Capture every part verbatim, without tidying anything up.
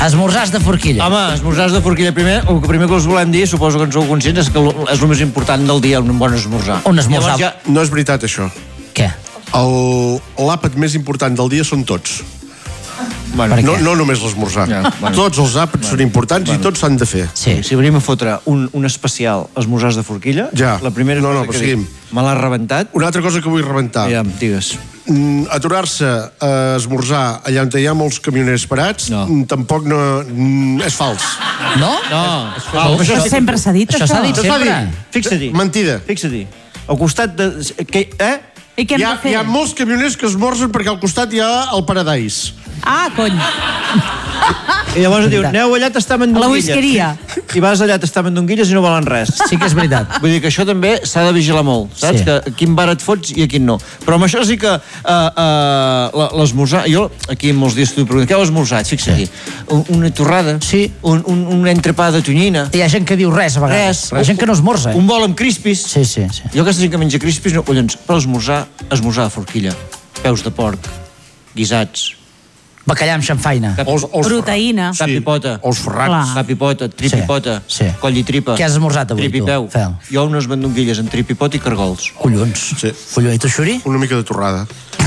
Esmorzars de forquilla. Home, esmorzars de forquilla. Primer, el primer que us volem dir, suposo que en sou conscients, és que és el més important del dia, un bon esmorzar. Un esmorzar. Ja... No és veritat, això. Què? L'àpat més important del dia són tots. Bueno, no, no només l'esmorzar. Ja, bueno. Tots els àpats bueno. són importants bueno. i tots s'han de fer. Sí. Si venim a fotre un, un especial esmorzars de forquilla, ja. la primera no, no, cosa que dic, me l'ha rebentat. Una altra cosa que vull rebentar. Ja, digues. Mm, aturar-se a esmorzar allà on hi ha molts camioners parats, no. tampoc no... Mm, és fals. No? No. És fals. Això sempre s'ha dit, això. Això s'ha dit sempre. Fixa-t'hi. Mentida. Fixa-t'hi. Al costat de... Que, eh? I què hem hi ha, de fer? Hi ha molts camioners que esmorzen perquè al costat hi ha el Paradise. Ah, cony. I llavors diu, aneu allà t'estaven donguilles. A la whiskeria. I vas allà t'estaven donguilles i no volen res. Sí que és veritat. Vull dir que això també s'ha de vigilar molt, saps? Sí. Que a quin bar et fots i a quin no. Però amb això sí que uh, uh, l'esmorzar... Jo aquí molts dies t'ho pregunto, què heu esmorzat? Fixa't-hi. Sí. Una torrada, sí. un, un, un entrepà de tonyina. Hi ha gent que diu res a vegades. Res. Hi ha gent que no esmorza. Un bol amb crispis. Sí, sí, sí. Jo aquesta gent que menja crispis, no, collons, però esmorzar, esmorzar de forquilla. Peus de porc, guisats. Bacallà amb xamfaina. Cap, os, os proteïna. Cap i pota. Ous ferrats. Cap i pota, trip i pota. Sí. Coll i tripa. Què has esmorzat avui, trip tu? I peu. Fel. Jo unes bandonguilles amb trip i pot i cargols. Collons. Sí. Collons. I tu, Xuri? Una mica de torrada.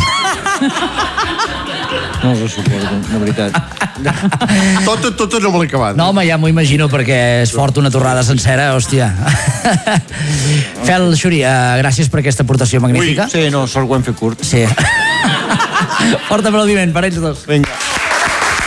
No us ho suposo, de veritat. Tota, tota no me l'he acabat. No, home, ja m'ho imagino, perquè és fort una torrada sencera, hòstia. Fel, Xuri, uh, gràcies per aquesta aportació magnífica. Ui, sí, no, sort ho hem fet curt. Sí. Fort aplaudiment per ells dos. Vinga.